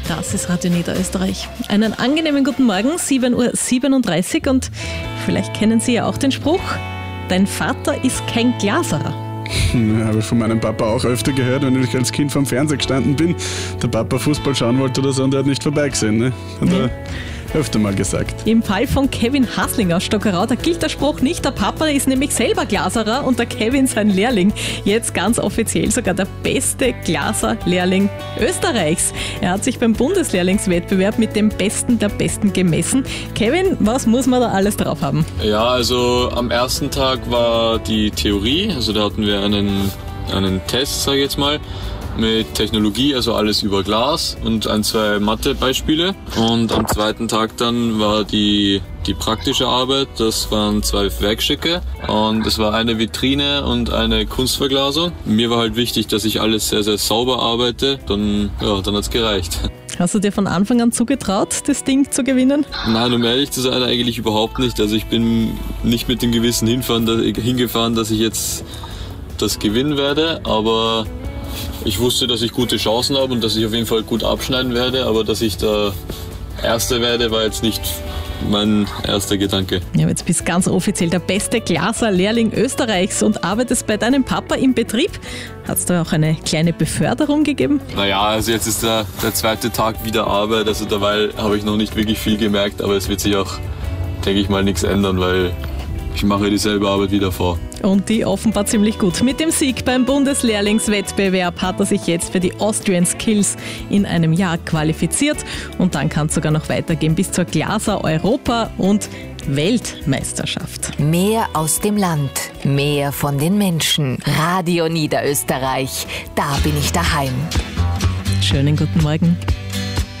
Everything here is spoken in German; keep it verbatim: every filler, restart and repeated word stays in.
Das ist Radio Niederösterreich. Einen angenehmen guten Morgen, sieben Uhr siebenunddreißig, und vielleicht kennen Sie ja auch den Spruch: Dein Vater ist kein Glaserer. Ja, habe ich von meinem Papa auch öfter gehört, wenn ich als Kind vorm Fernseher gestanden bin, der Papa Fußball schauen wollte oder so und der hat nicht vorbeigesehen. Ne? Hat er öfter mal gesagt. Im Fall von Kevin Hasling aus Stockerau, da gilt der Spruch nicht. Der Papa ist nämlich selber Glaserer und der Kevin sein Lehrling. Jetzt ganz offiziell sogar der beste Glaser-Lehrling Österreichs. Er hat sich beim Bundeslehrlingswettbewerb mit dem Besten der Besten gemessen. Kevin, was muss man da alles drauf haben? Ja, also am ersten Tag war die Theorie, also da hatten wir einen, einen Test, sage ich jetzt mal, mit Technologie, also alles über Glas und ein, zwei Mathe-Beispiele. Und am zweiten Tag dann war die, die praktische Arbeit, das waren zwei Werkstücke und es war eine Vitrine und eine Kunstverglasung. Mir war halt wichtig, dass ich alles sehr, sehr sauber arbeite, dann, ja, dann hat's gereicht. Hast du dir von Anfang an zugetraut, das Ding zu gewinnen? Nein, um ehrlich zu sein, eigentlich überhaupt nicht. Also ich bin nicht mit dem Gewissen hinfahren, hingefahren, dass ich jetzt das gewinnen werde, aber ich wusste, dass ich gute Chancen habe und dass ich auf jeden Fall gut abschneiden werde, aber dass ich der Erste werde, war jetzt nicht mein erster Gedanke. Ja, jetzt bist du ganz offiziell der beste Glaser-Lehrling Österreichs und arbeitest bei deinem Papa im Betrieb. Hat es da auch eine kleine Beförderung gegeben? Naja, also jetzt ist der, der zweite Tag wieder Arbeit, also dabei habe ich noch nicht wirklich viel gemerkt, aber es wird sich auch, denke ich mal, nichts ändern, weil ich mache dieselbe Arbeit wie davor. Und die offenbar ziemlich gut. Mit dem Sieg beim Bundeslehrlingswettbewerb hat er sich jetzt für die Austrian Skills in einem Jahr qualifiziert. Und dann kann es sogar noch weitergehen bis zur Glaser Europa- und Weltmeisterschaft. Mehr aus dem Land, mehr von den Menschen. Radio Niederösterreich, da bin ich daheim. Schönen guten Morgen.